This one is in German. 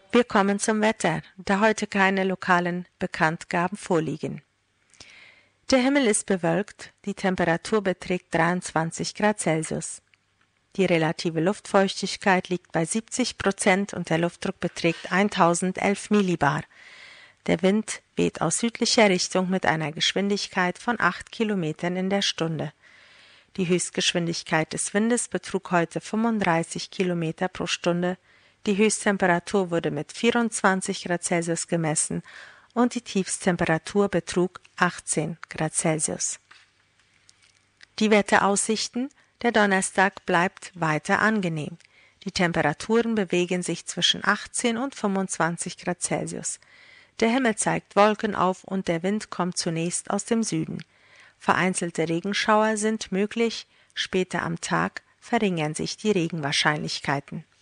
Wir kommen zum Wetter, da heute keine lokalen Bekanntgaben vorliegen. Der Himmel ist bewölkt, die Temperatur beträgt 23 Grad Celsius. Die relative Luftfeuchtigkeit liegt bei 70% und der Luftdruck beträgt 1011 Millibar. Der Wind weht aus südlicher Richtung mit einer Geschwindigkeit von 8 Kilometern in der Stunde. Die Höchstgeschwindigkeit des Windes betrug heute 35 Kilometer pro Stunde. Die Höchsttemperatur wurde mit 24 Grad Celsius gemessen und die Tiefsttemperatur betrug 18 Grad Celsius. Die Wetteraussichten: Der Donnerstag bleibt weiter angenehm. Die Temperaturen bewegen sich zwischen 18 und 25 Grad Celsius. Der Himmel zeigt Wolken auf und der Wind kommt zunächst aus dem Süden. Vereinzelte Regenschauer sind möglich, später am Tag verringern sich die Regenwahrscheinlichkeiten.